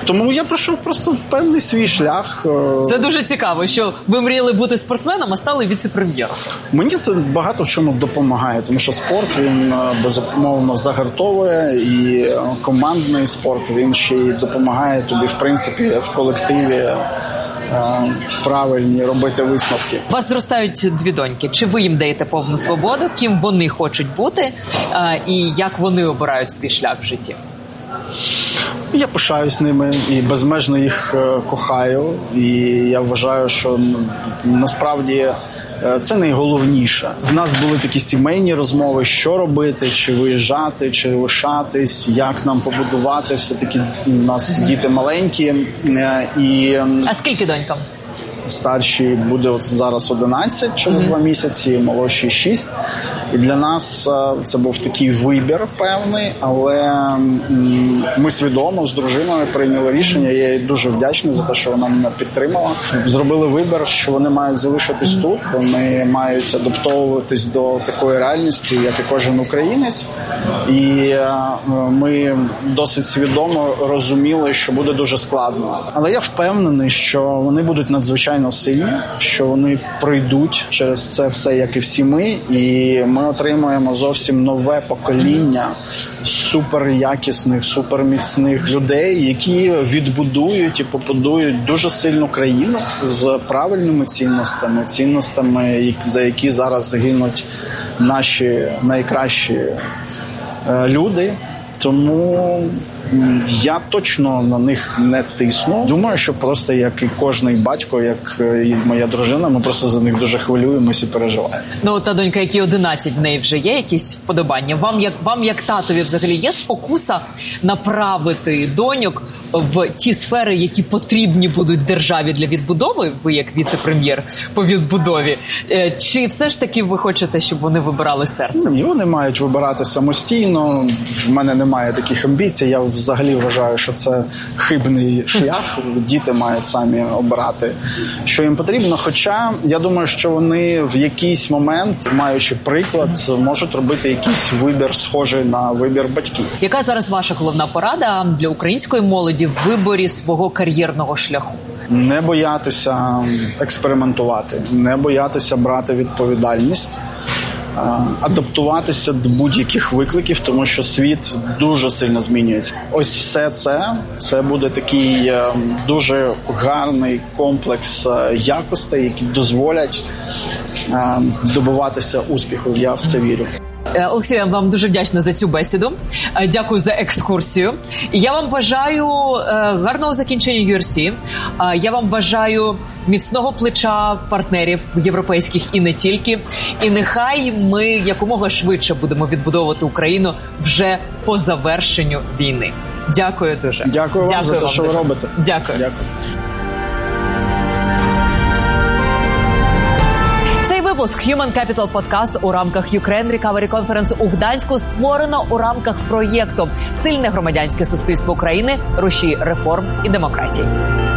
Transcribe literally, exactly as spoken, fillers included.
Тому я пройшов просто певний свій шлях. Це дуже цікаво, що ви мріяли бути спортсменом, а стали віце-прем'єром. Мені це багато в чому допомагає, тому що спорт, він безумовно загартовує, і командний спорт, він ще й допомагає тобі, в принципі, в колективі правильні робити висновки. У вас зростають дві доньки. Чи ви їм даєте повну свободу, ким вони хочуть бути, і як вони обирають свій шлях в житті? Я пишаюсь ними і безмежно їх кохаю. І я вважаю, що насправді це найголовніше. В нас були такі сімейні розмови, що робити, чи виїжджати, чи лишатись, як нам побудувати. Все-таки у нас діти маленькі. І... А скільки донькам? Старший буде от зараз одинадцять через mm-hmm. два місяці, молодший шість. І для нас це був такий вибір певний, але ми свідомо з дружиною прийняли рішення. Я їй дуже вдячний за те, що вона мене підтримала. Зробили вибір, що вони мають залишитись mm-hmm. тут, вони мають адаптовуватись до такої реальності, як і кожен українець. І ми досить свідомо розуміли, що буде дуже складно. Але я впевнений, що вони будуть надзвичайно сильні, що вони пройдуть через це все, як і всі ми, і ми отримаємо зовсім нове покоління суперякісних, суперміцних людей, які відбудують і побудують дуже сильну країну з правильними цінностями, цінностями, за які зараз гинуть наші найкращі люди. Тому я точно на них не тисну. Думаю, що просто як і кожний батько, як і моя дружина, ми просто за них дуже хвилюємося і переживаємо. Ну, та донька, якій одинадцять, в неї вже є якісь вподобання? Вам як, вам як татові взагалі є спокуса направити доньок в ті сфери, які потрібні будуть державі для відбудови, ви як віце-прем'єр по відбудові? Чи все ж таки ви хочете, щоб вони вибирали серце? Ні, вони мають вибирати самостійно. В мене немає таких амбіцій. Я взагалі вважаю, що це хибний шлях. Діти мають самі обирати, що їм потрібно. Хоча, я думаю, що вони в якийсь момент, маючи приклад, можуть робити якийсь вибір, схожий на вибір батьків. Яка зараз ваша головна порада для української молоді в виборі свого кар'єрного шляху? Не боятися експериментувати, не боятися брати відповідальність, адаптуватися до будь-яких викликів, тому що світ дуже сильно змінюється. Ось все це, це буде такий дуже гарний комплекс якостей, які дозволять добиватися успіху. Я в це вірю. Олексію, я вам дуже вдячна за цю бесіду. Дякую за екскурсію. Я вам бажаю гарного закінчення ю ар сі. Я вам бажаю міцного плеча партнерів європейських і не тільки. І нехай ми якомога швидше будемо відбудовувати Україну вже по завершенню війни. Дякую дуже. Дякую вам Дякую за те, вам що ви робите. Дякую. Дякую. Випуск Human Capital Podcast у рамках Ukraine Recovery Conference у Гданську створено у рамках проєкту «Сильне громадянське суспільство України. Рушій реформ і демократії».